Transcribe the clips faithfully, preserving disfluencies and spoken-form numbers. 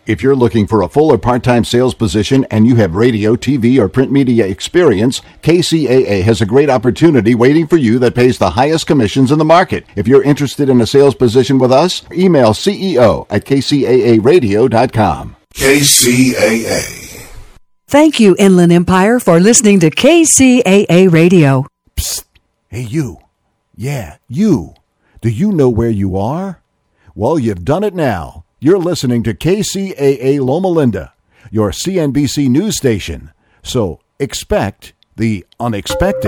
If you're looking for a full or part-time sales position and you have radio, T V, or print media experience, K C A A has a great opportunity waiting for you that pays the highest commissions in the market. If you're interested in a sales position with us, email C E O at K C A A radio dot com. K C A A. Thank you, Inland Empire, for listening to K C A A Radio. Psst. Hey, you. Yeah, you. Do you know where you are? Well, you've done it now. You're listening to K C A A Loma Linda, your C N B C news station. So expect the unexpected.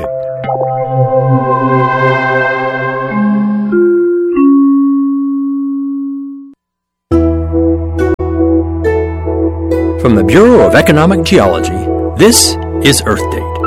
From the Bureau of Economic Geology, this is Earth Date.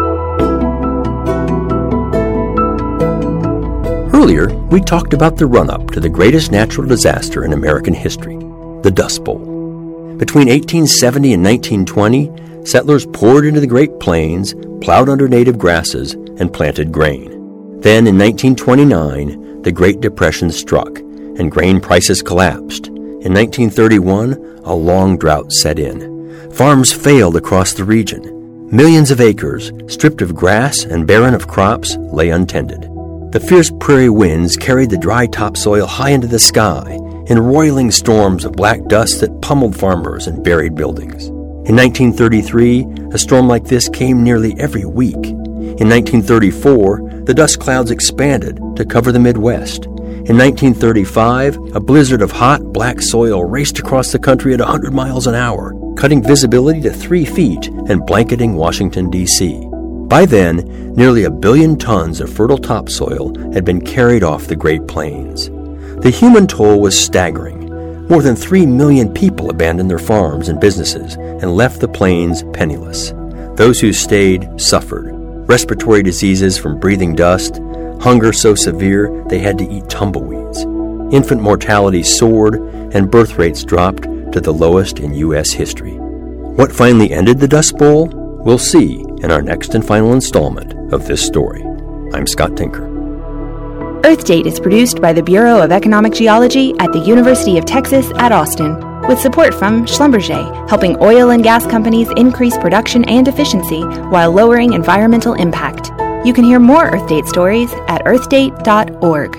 Earlier, we talked about the run-up to the greatest natural disaster in American history, the Dust Bowl. Between eighteen seventy and nineteen twenty, settlers poured into the Great Plains, plowed under native grasses, and planted grain. Then, in nineteen twenty-nine, the Great Depression struck, and grain prices collapsed. In nineteen thirty-one, a long drought set in. Farms failed across the region. Millions of acres, stripped of grass and barren of crops, lay untended. The fierce prairie winds carried the dry topsoil high into the sky in roiling storms of black dust that pummeled farmers and buried buildings. In nineteen thirty-three, a storm like this came nearly every week. In nineteen thirty-four, the dust clouds expanded to cover the Midwest. In nineteen thirty-five, a blizzard of hot, black soil raced across the country at one hundred miles an hour, cutting visibility to three feet and blanketing Washington, D C By then, nearly a billion tons of fertile topsoil had been carried off the Great Plains. The human toll was staggering. More than three million people abandoned their farms and businesses and left the plains penniless. Those who stayed suffered. Respiratory diseases from breathing dust, hunger so severe they had to eat tumbleweeds. Infant mortality soared, and birth rates dropped to the lowest in U S history. What finally ended the Dust Bowl? We'll see in our next and final installment of this story. I'm Scott Tinker. Earth Date is produced by the Bureau of Economic Geology at the University of Texas at Austin, with support from Schlumberger, helping oil and gas companies increase production and efficiency while lowering environmental impact. You can hear more Earth Date stories at earth date dot org.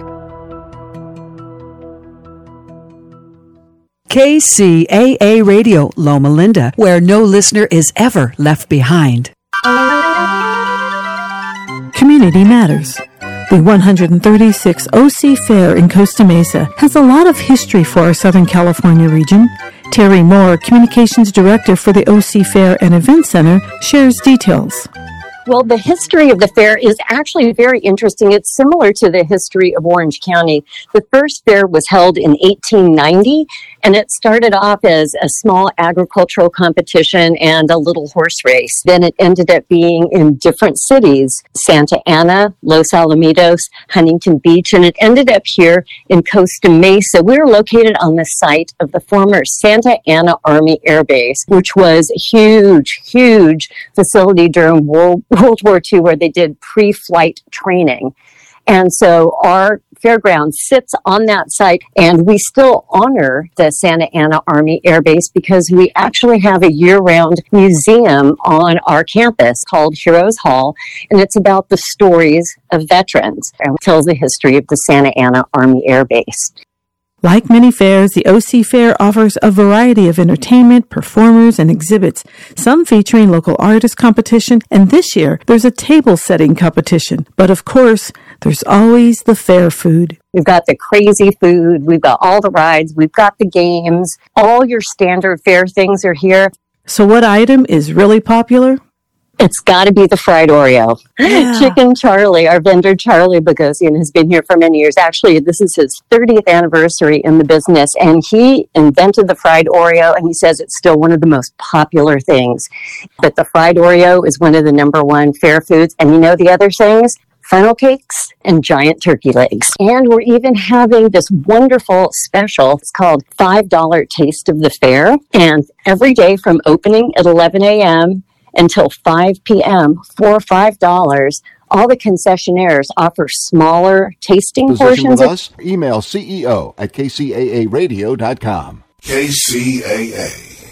K C A A Radio, Loma Linda, where no listener is ever left behind. Community Matters. The one hundred thirty-sixth O C Fair in Costa Mesa has a lot of history for our Southern California region. Terry Moore, Communications Director for the O C Fair and Event Center, shares details. Well, the history of the fair is actually very interesting. It's similar to the history of Orange County. The first fair was held in eighteen ninety, and it started off as a small agricultural competition and a little horse race. Then it ended up being in different cities, Santa Ana, Los Alamitos, Huntington Beach, and it ended up here in Costa Mesa. We're located on the site of the former Santa Ana Army Air Base, which was a huge, huge facility during World World War Two, where they did pre-flight training. And so our fairground sits on that site, and we still honor the Santa Ana Army Air Base because we actually have a year-round museum on our campus called Heroes Hall, and it's about the stories of veterans and tells the history of the Santa Ana Army Air Base. Like many fairs, the O C Fair offers a variety of entertainment, performers, and exhibits, some featuring local artist competition, and this year there's a table setting competition. But of course, there's always the fair food. We've got the crazy food, we've got all the rides, we've got the games, all your standard fair things are here. So what item is really popular? It's got to be the fried Oreo. Yeah. Chicken Charlie, our vendor Charlie Bogosian, has been here for many years. Actually, this is his thirtieth anniversary in the business, and he invented the fried Oreo, and he says it's still one of the most popular things. But the fried Oreo is one of the number one fair foods. And you know the other things? Funnel cakes and giant turkey legs. And we're even having this wonderful special. It's called five dollar Taste of the Fair. And every day from opening at eleven a.m., until five p.m. for five dollars. All the concessionaires offer smaller tasting Position portions. With of- us? Email C E O at K C A A radio dot com. K C A A.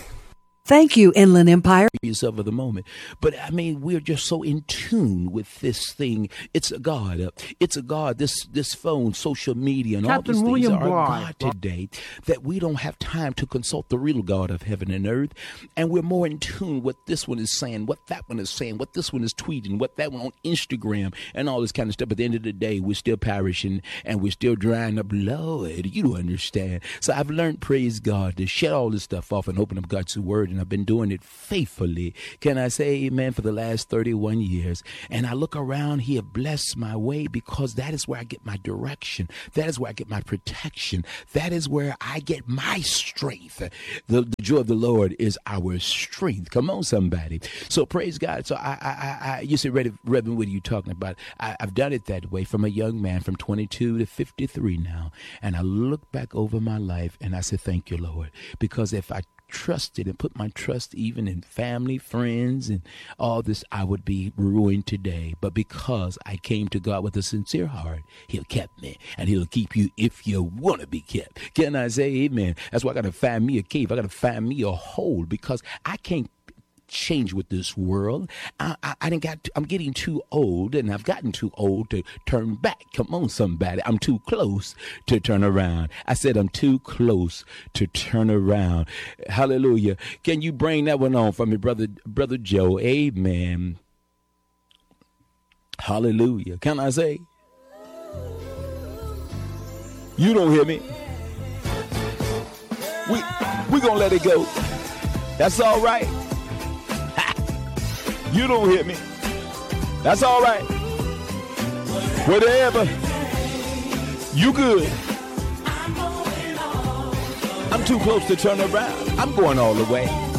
Thank you, Inland Empire. Yourself of the moment. But I mean, we're just so in tune with this thing. It's a God. Uh, it's a God. This this phone, social media, and Captain all these William things are Bly. a God today that we don't have time to consult the real God of heaven and earth. And we're more in tune with this one is saying, what that one is saying, what this one is tweeting, what that one on Instagram, and all this kind of stuff. But at the end of the day, we're still perishing and we're still drying up. Lord, you don't understand. So I've learned, praise God, to shut all this stuff off and open up God's word. And I've been doing it faithfully. Can I say amen for the last thirty-one years? And I look around here, bless my way, because that is where I get my direction. That is where I get my protection. That is where I get my strength. The, the joy of the Lord is our strength. Come on, somebody. So praise God. So I, I, I, I you say, Reverend, what are you talking about? I, I've done it that way from a young man, from twenty-two to fifty-three now. And I look back over my life and I say, thank you, Lord, because if I trusted and put my trust even in family, friends, and all this, I would be ruined today. But because I came to God with a sincere heart, he'll kept me, and he'll keep you if you want to be kept. Can I say amen? That's why I got to find me a cave. I got to find me a hole, because I can't change with this world. I, I, I didn't got. To, I'm getting too old, and I've gotten too old to turn back. Come on, somebody. I'm too close to turn around. I said I'm too close to turn around. Hallelujah. Can you bring that one on for me, brother, brother Joe? Amen. Hallelujah. Can I say? You don't hear me. We we gonna let it go. That's all right. You don't hear me. That's all right. Whatever. You good. I'm too close to turn around. I'm going all the way.